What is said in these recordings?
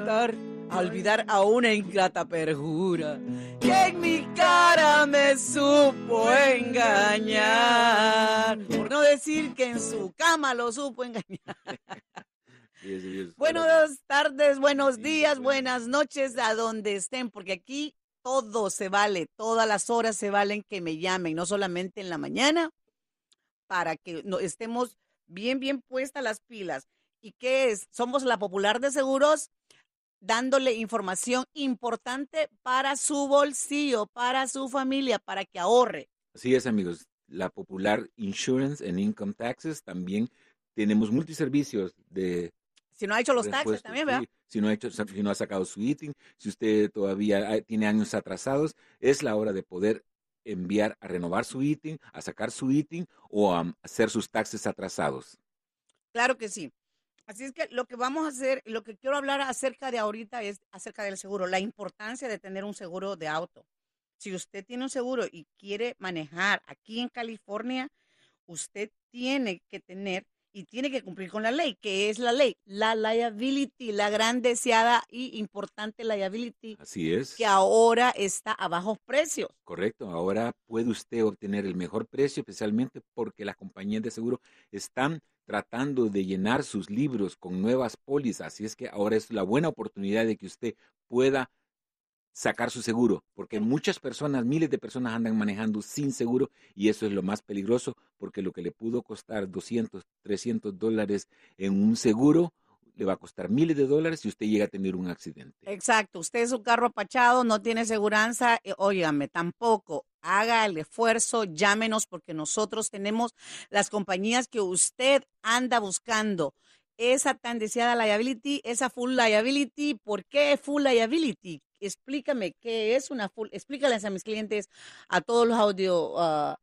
matar, a olvidar a una ingrata perjura que en mi cara me supo engañar. Por no decir que en su cama lo supo engañar. Buenas tardes, buenos días, buenas noches, a donde estén, porque aquí todo se vale, todas las horas se valen que me llamen, no solamente en la mañana, para que estemos bien puestas las pilas. ¿Y qué es? Somos la Popular de Seguros, dándole información importante para su bolsillo, para su familia, para que ahorre. Así es, amigos. La Popular Insurance and Income Taxes, también tenemos multiservicios de... Si no ha hecho los taxes también, ¿verdad? Sí, si no ha sacado su ITIN, si usted todavía tiene años atrasados, es la hora de poder enviar a renovar su ITIN, a sacar su ITIN o a hacer sus taxes atrasados. Claro que sí. Así es que lo que vamos a hacer, lo que quiero hablar acerca de ahorita es acerca del seguro, la importancia de tener un seguro de auto. Si usted tiene un seguro y quiere manejar aquí en California, usted tiene que tener y tiene que cumplir con la ley. ¿Qué es la ley? La liability, la gran deseada y importante liability. Así es. Que ahora está a bajos precios. Correcto. Ahora puede usted obtener el mejor precio, especialmente porque las compañías de seguro están tratando de llenar sus libros con nuevas pólizas. Así es que ahora es la buena oportunidad de que usted pueda sacar su seguro, porque muchas personas, miles de personas andan manejando sin seguro y eso es lo más peligroso, porque lo que le pudo costar $200, $300 en un seguro, le va a costar miles de dólares si usted llega a tener un accidente. Exacto, usted es un carro apachado, no tiene seguranza, óigame, tampoco. Haga el esfuerzo, llámenos porque nosotros tenemos las compañías que usted anda buscando. Esa tan deseada liability, esa full liability. ¿Por qué full liability? Explícame qué es una full, explícales a mis clientes, a todos los audio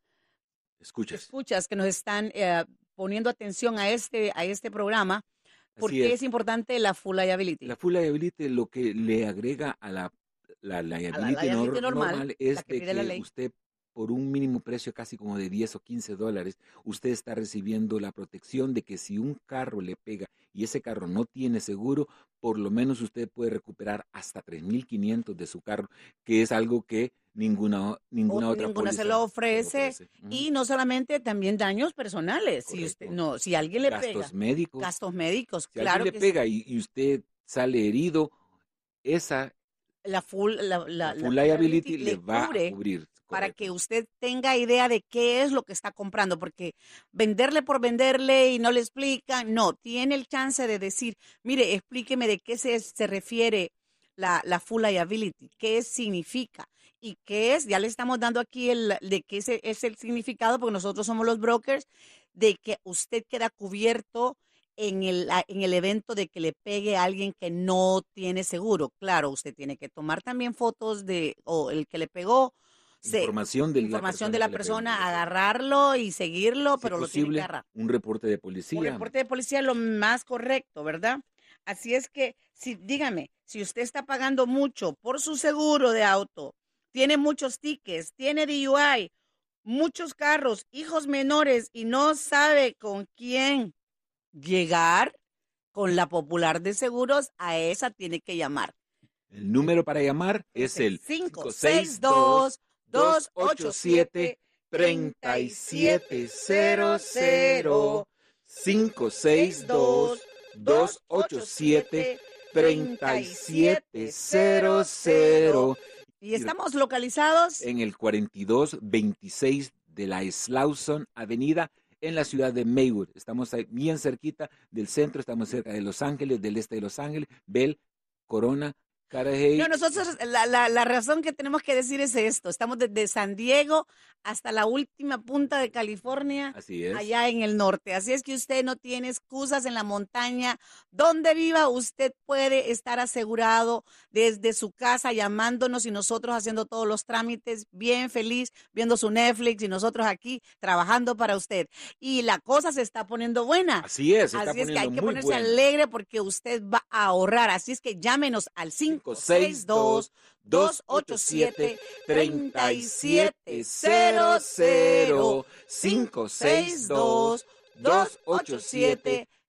escuchas que nos están poniendo atención a este programa. ¿Por qué es importante la full liability? La full liability lo que le agrega a la liability normal es de que usted por un mínimo precio casi como de $10 o $15, usted está recibiendo la protección de que si un carro le pega y ese carro no tiene seguro, por lo menos usted puede recuperar hasta $3,500 de su carro, que es algo que ninguna otra póliza se lo ofrece. Y no solamente, también daños personales. Correcto. Si alguien le pega. Gastos médicos, si claro. Si alguien le pega y usted sale herido, la full liability le va a cubrir. Para que usted tenga idea de qué es lo que está comprando, porque venderle por venderle y no le explican, no, tiene el chance de decir, mire, explíqueme de qué se refiere la full liability, qué significa y qué es, ya le estamos dando aquí de qué es el significado, porque nosotros somos los brokers, de que usted queda cubierto en el evento de que le pegue a alguien que no tiene seguro. Claro, usted tiene que tomar también fotos o el que le pegó, información de la persona, agarrarlo y seguirlo, pero lo tiene que agarrar. Un reporte de policía. Un reporte de policía es lo más correcto, ¿verdad? Así es que, dígame, si usted está pagando mucho por su seguro de auto, tiene muchos tickets, tiene DUI, muchos carros, hijos menores y no sabe con quién llegar, con la Popular de Seguros, a esa tiene que llamar. El número para llamar es el 562-287-3700. 562-287-3700. Y estamos localizados en el 4226 de la Slauson Avenida en la ciudad de Maywood. Estamos ahí bien cerquita del centro, estamos cerca de Los Ángeles, del este de Los Ángeles, Bell, Corona, Carajay. No, nosotros, la razón que tenemos que decir es esto. Estamos desde San Diego hasta la última punta de California. Así es. Allá en el norte. Así es que usted no tiene excusas en la montaña. Donde viva, usted puede estar asegurado desde su casa llamándonos y nosotros haciendo todos los trámites, bien feliz, viendo su Netflix y nosotros aquí trabajando para usted. Y la cosa se está poniendo buena. Así es, Así es que hay que ponerse alegre porque usted va a ahorrar. Así es que llámenos al 562-287-3700. 562-287-3700.